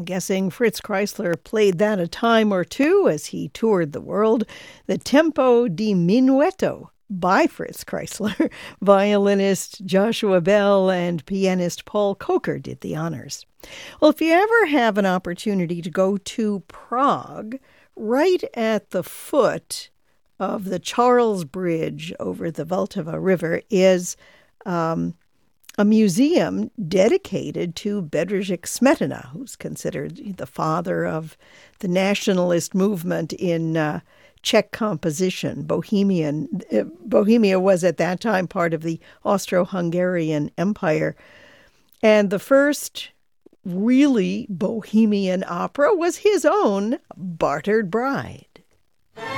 I'm guessing Fritz Kreisler played that a time or two as he toured the world. The Tempo di Minuetto by Fritz Kreisler. Violinist Joshua Bell and pianist Paul Coker did the honors. Well, if you ever have an opportunity to go to Prague, right at the foot of the Charles Bridge over the Vltava River is a museum dedicated to Bedřich Smetana, who's considered the father of the nationalist movement in Czech composition. Bohemia was at that time part of the Austro-Hungarian Empire. And the first really Bohemian opera was his own Bartered Bride.